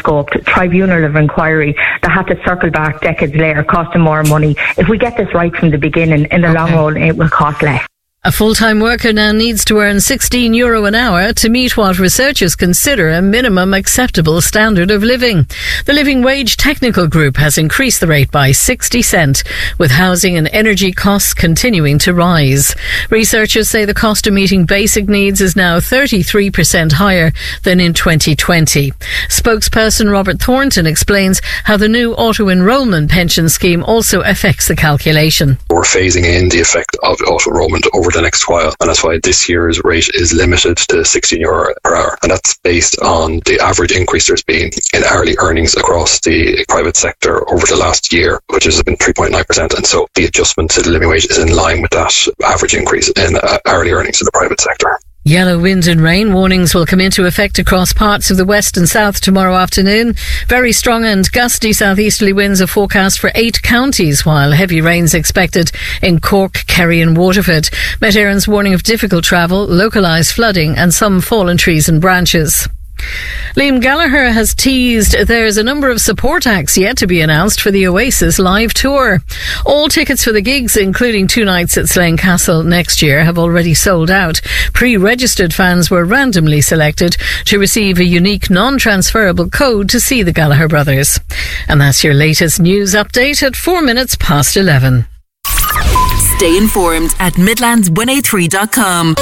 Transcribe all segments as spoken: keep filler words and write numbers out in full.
unscoped tribunal of inquiry that had to circle back decades later, costing more money. If we get this right from the beginning, in the okay. long run, it will cost less. A full-time worker now needs to earn sixteen euro an hour to meet what researchers consider a minimum acceptable standard of living. The Living Wage Technical Group has increased the rate by sixty cent, with housing and energy costs continuing to rise. Researchers say the cost of meeting basic needs is now thirty-three percent higher than in twenty twenty. Spokesperson Robert Thornton explains how the new auto-enrolment pension scheme also affects the calculation. We're phasing in the effect of auto-enrolment over the next while, and that's why this year's rate is limited to sixteen euro per hour, and that's based on the average increase there's been in hourly earnings across the private sector over the last year, which has been three point nine percent, and so the adjustment to the living wage is in line with that average increase in hourly earnings in the private sector. Yellow wind and rain warnings will come into effect across parts of the west and south tomorrow afternoon. Very strong and gusty southeasterly winds are forecast for eight counties, while heavy rains expected in Cork, Kerry and Waterford. Met Éireann's warning of difficult travel, localised flooding and some fallen trees and branches. Liam Gallagher has teased there's a number of support acts yet to be announced for the Oasis live tour. All tickets for the gigs, including two nights at Slane Castle next year, have already sold out. Pre-registered fans were randomly selected to receive a unique non-transferable code to see the Gallagher brothers. And that's your latest news update at four minutes past eleven. Stay informed at Midlands one oh three dot com.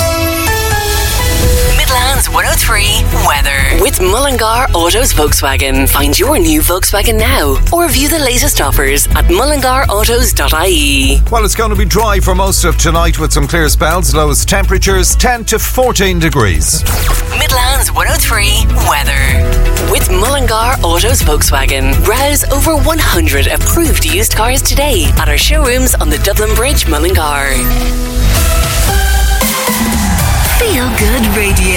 one oh three weather with Mullingar Autos Volkswagen. Find your new Volkswagen now or view the latest offers at mullingar autos dot I E. Well, it's going to be dry for most of tonight with some clear spells. Lowest temperatures ten to fourteen degrees. Midlands one oh three weather with Mullingar Autos Volkswagen. Browse over one hundred approved used cars today at our showrooms on the Dublin Bridge, Mullingar. Feel Good Radio.